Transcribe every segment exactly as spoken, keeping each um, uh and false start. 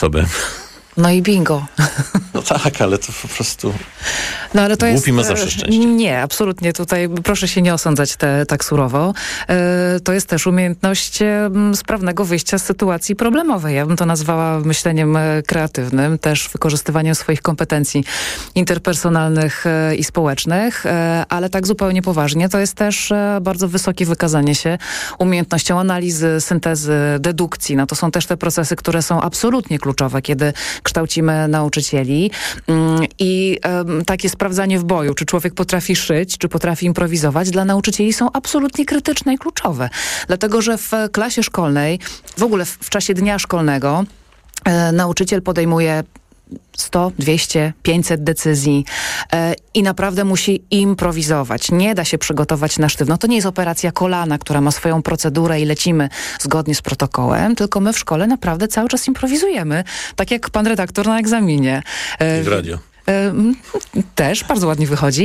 To bym. No i bingo. No tak, ale to po prostu... No, ale to Głupi jest, ma zawsze szczęście. Nie, absolutnie. Tutaj proszę się nie osądzać te, tak surowo. E, to jest też umiejętność e, sprawnego wyjścia z sytuacji problemowej. Ja bym to nazwała myśleniem e, kreatywnym, też wykorzystywaniem swoich kompetencji interpersonalnych e, i społecznych, e, ale tak zupełnie poważnie. To jest też e, bardzo wysokie wykazanie się umiejętnością analizy, syntezy, dedukcji. No to są też te procesy, które są absolutnie kluczowe, kiedy kształcimy nauczycieli. Mm, I e, takie sprawdzanie w boju, czy człowiek potrafi szyć, czy potrafi improwizować, dla nauczycieli są absolutnie krytyczne i kluczowe. Dlatego, że w klasie szkolnej, w ogóle w, w czasie dnia szkolnego e, nauczyciel podejmuje sto, dwieście, pięćset decyzji e, i naprawdę musi improwizować. Nie da się przygotować na sztywno. To nie jest operacja kolana, która ma swoją procedurę i lecimy zgodnie z protokołem, tylko my w szkole naprawdę cały czas improwizujemy, tak jak pan redaktor na egzaminie. E, I w radio. Też bardzo ładnie wychodzi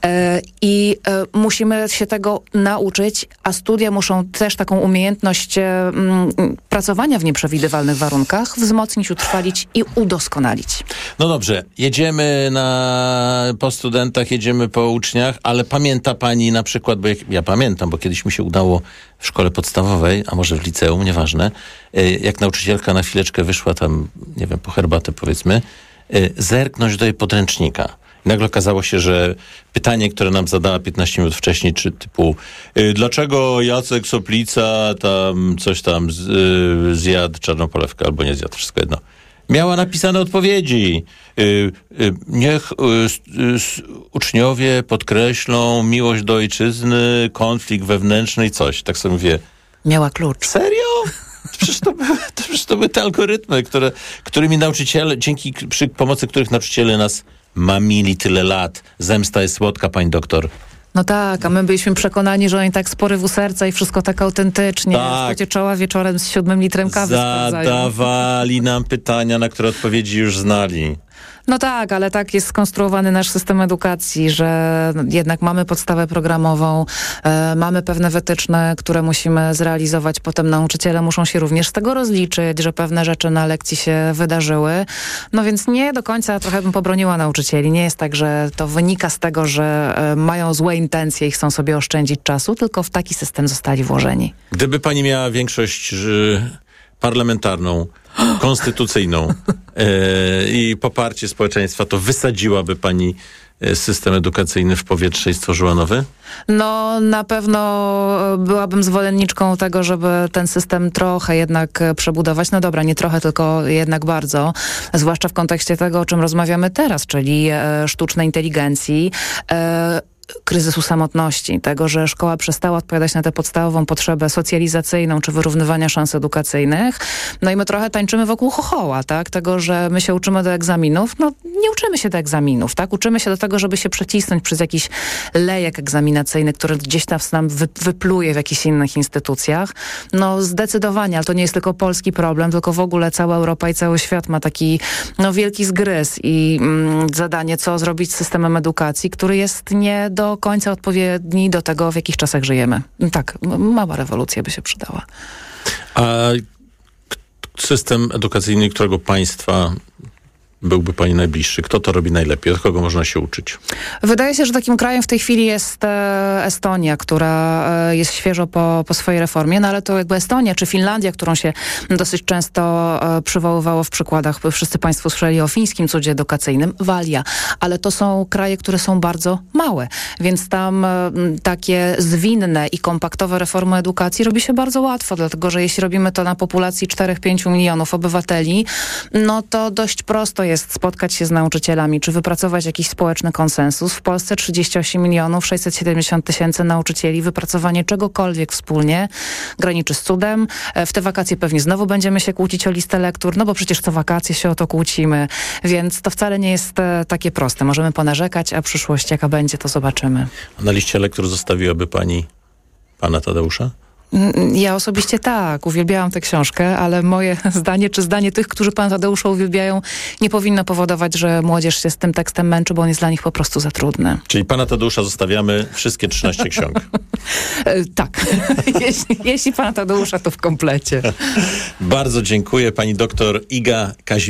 i musimy się tego nauczyć, a studia muszą też taką umiejętność pracowania w nieprzewidywalnych warunkach wzmocnić, utrwalić i udoskonalić. No dobrze, jedziemy na, po studentach, jedziemy po uczniach, ale pamięta pani na przykład, bo jak, ja pamiętam, bo kiedyś mi się udało w szkole podstawowej, a może w liceum, nieważne, jak nauczycielka na chwileczkę wyszła tam, nie wiem, po herbatę powiedzmy, zerknąć do jej podręcznika. I nagle okazało się, że pytanie, które nam zadała piętnaście minut wcześniej, czy typu dlaczego Jacek Soplica tam coś tam z, y, zjadł czarną polewkę, albo nie zjadł, wszystko jedno. Miała napisane odpowiedzi. Y, y, niech y, y, uczniowie podkreślą miłość do ojczyzny, konflikt wewnętrzny i coś. Tak sobie mówię. Miała klucz. Serio? Przecież to, były, to, przecież to były te algorytmy, które, którymi nauczyciele, dzięki przy pomocy których nauczyciele nas mamili tyle lat. Zemsta jest słodka, pani doktor. No tak, a my byliśmy przekonani, że oni tak z porywu serca i wszystko tak autentycznie. Tak. W pocie czoła wieczorem z siódmym litrem kawy zadawali nam pytania, na które odpowiedzi już znali. No tak, ale tak jest skonstruowany nasz system edukacji, że jednak mamy podstawę programową, e, mamy pewne wytyczne, które musimy zrealizować. Potem nauczyciele muszą się również z tego rozliczyć, że pewne rzeczy na lekcji się wydarzyły. No więc nie do końca trochę bym pobroniła nauczycieli. Nie jest tak, że to wynika z tego, że e, mają złe intencje i chcą sobie oszczędzić czasu, tylko w taki system zostali włożeni. Gdyby pani miała większość że parlamentarną, konstytucyjną e, i poparcie społeczeństwa, to wysadziłaby pani system edukacyjny w powietrze i stworzyła nowy? No na pewno byłabym zwolenniczką tego, żeby ten system trochę jednak przebudować. No dobra, nie trochę, tylko jednak bardzo. Zwłaszcza w kontekście tego, o czym rozmawiamy teraz, czyli e, sztucznej inteligencji, e, kryzysu samotności, tego, że szkoła przestała odpowiadać na tę podstawową potrzebę socjalizacyjną czy wyrównywania szans edukacyjnych. No i my trochę tańczymy wokół chochoła, tak? Tego, że my się uczymy do egzaminów. No nie uczymy się do egzaminów, tak? Uczymy się do tego, żeby się przecisnąć przez jakiś lejek egzaminacyjny, który gdzieś tam nam wy, wypluje w jakichś innych instytucjach. No zdecydowanie, ale to nie jest tylko polski problem, tylko w ogóle cała Europa i cały świat ma taki no wielki zgryz i mm, zadanie, co zrobić z systemem edukacji, który jest nie do końca odpowiedni do tego, w jakich czasach żyjemy. Tak, mała rewolucja by się przydała. A system edukacyjny, którego państwa byłby pani najbliższy? Kto to robi najlepiej? Od kogo można się uczyć? Wydaje się, że takim krajem w tej chwili jest e, Estonia, która e, jest świeżo po, po swojej reformie, no ale to jakby Estonia czy Finlandia, którą się dosyć często e, przywoływało w przykładach. Wszyscy państwo słyszeli o fińskim cudzie edukacyjnym, Walia, ale to są kraje, które są bardzo małe, więc tam e, takie zwinne i kompaktowe reformy edukacji robi się bardzo łatwo, dlatego że jeśli robimy to na populacji cztery do pięciu milionów obywateli, no to dość prosto jest jest spotkać się z nauczycielami, czy wypracować jakiś społeczny konsensus. W Polsce trzydzieści osiem milionów sześćset siedemdziesiąt tysięcy nauczycieli. Wypracowanie czegokolwiek wspólnie graniczy z cudem. W te wakacje pewnie znowu będziemy się kłócić o listę lektur, no bo przecież co wakacje się o to kłócimy. Więc to wcale nie jest e, takie proste. Możemy ponarzekać, a przyszłość jaka będzie, to zobaczymy. A na liście lektur zostawiłaby pani pana Tadeusza? Ja osobiście tak, uwielbiałam tę książkę, ale moje zdanie, czy zdanie tych, którzy pana Tadeusza uwielbiają, nie powinno powodować, że młodzież się z tym tekstem męczy, bo on jest dla nich po prostu za trudny. Czyli pana Tadeusza zostawiamy wszystkie trzynaście ksiąg. Tak. jeśli, jeśli pana Tadeusza, to w komplecie. Bardzo dziękuję. Pani doktor Iga Kazimierz